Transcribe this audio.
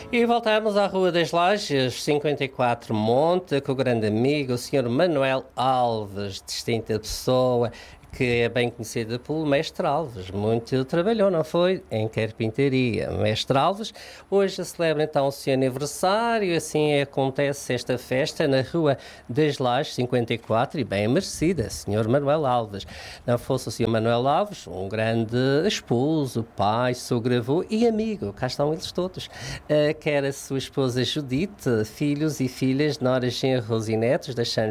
E voltamos à Rua das Lajes, 54 Monte, com o grande amigo, o Sr. Manuel Alves, distinta pessoa, que é bem conhecida pelo Mestre Alves. Muito trabalhou, não foi? Em carpintaria. Mestre Alves, hoje celebra então o seu aniversário, assim acontece esta festa na Rua das Lajes, 54, e bem merecida, Sr. Manuel Alves. Não fosse o Sr. Manuel Alves, um grande esposo, pai, sogro, avô e amigo, cá estão eles todos. Quer a sua esposa Judite, filhos e filhas, noras, genros e netos, deixando